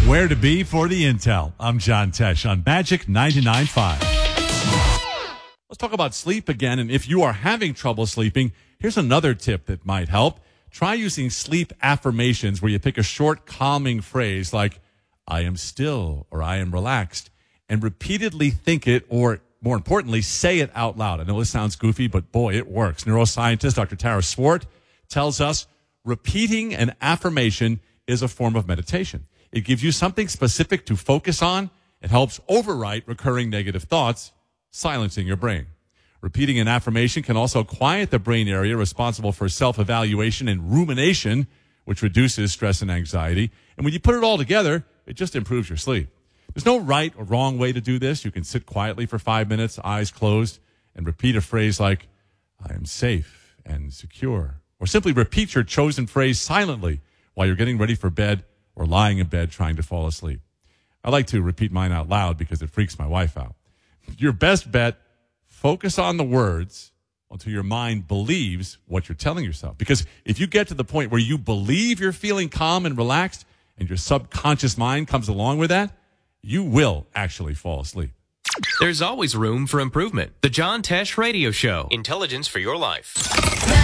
Where to be for the intel. I'm John Tesh on Magic 99.5. Let's talk about sleep again. And if you are having trouble sleeping, here's another tip that might help. Try using sleep affirmations where you pick a short, calming phrase like, I am still, or I am relaxed, and repeatedly think it, or more importantly, say it out loud. I know this sounds goofy, but boy, it works. Neuroscientist Dr. Tara Swart tells us repeating an affirmation is a form of meditation. It gives you something specific to focus on. It helps overwrite recurring negative thoughts, silencing your brain. Repeating an affirmation can also quiet the brain area responsible for self-evaluation and rumination, which reduces stress and anxiety. And when you put it all together, it just improves your sleep. There's no right or wrong way to do this. You can sit quietly for 5 minutes, eyes closed, and repeat a phrase like, I am safe and secure. Or simply repeat your chosen phrase silently while you're getting ready for bed or lying in bed trying to fall asleep. I like to repeat mine out loud because it freaks my wife out. Your best bet, focus on the words until your mind believes what you're telling yourself. Because if you get to the point where you believe you're feeling calm and relaxed and your subconscious mind comes along with that, you will actually fall asleep. There's always room for improvement. The John Tesh Radio Show. Intelligence for your life.